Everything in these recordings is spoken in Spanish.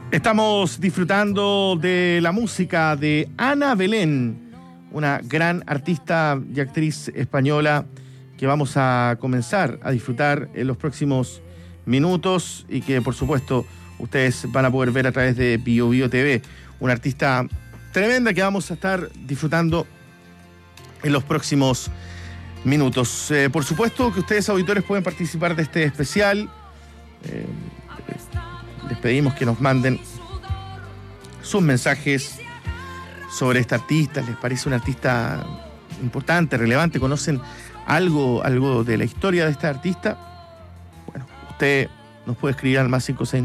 Estamos disfrutando de la música de Ana Belén, una gran artista y actriz española que vamos a comenzar a disfrutar en los próximos minutos y que, por supuesto, ustedes van a poder ver a través de Bio Bio TV. Una artista tremenda que vamos a estar disfrutando en los próximos minutos. Por supuesto que ustedes, auditores, pueden participar de este especial. Les pedimos que nos manden sus mensajes sobre esta artista. ¿Les parece una artista importante, relevante? ¿Conocen algo de la historia de esta artista? Bueno, usted nos puede escribir al más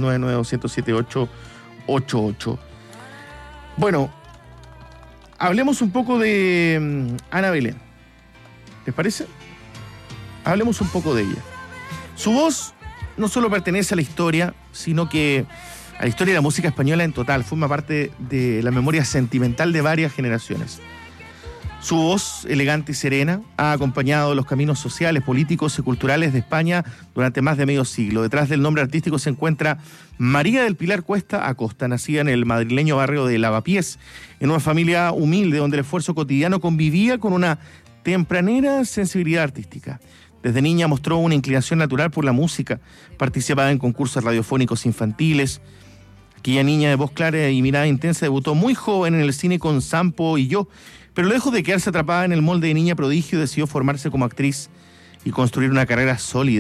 569-207-888. Bueno, hablemos un poco de Ana Belén. ¿Les parece? Hablemos un poco de ella. Su voz no solo pertenece a la historia, sino que a la historia de la música española en total. Forma parte de la memoria sentimental de varias generaciones. Su voz, elegante y serena, ha acompañado los caminos sociales, políticos y culturales de España durante más de medio siglo. Detrás del nombre artístico se encuentra María del Pilar Cuesta Acosta, nacida en el madrileño barrio de Lavapiés, en una familia humilde donde el esfuerzo cotidiano convivía con una tempranera sensibilidad artística. Desde niña mostró una inclinación natural por la música, participaba en concursos radiofónicos infantiles. Aquella niña de voz clara y mirada intensa debutó muy joven en el cine con Sampo y Yo, pero lejos de quedarse atrapada en el molde de niña prodigio, decidió formarse como actriz y construir una carrera sólida.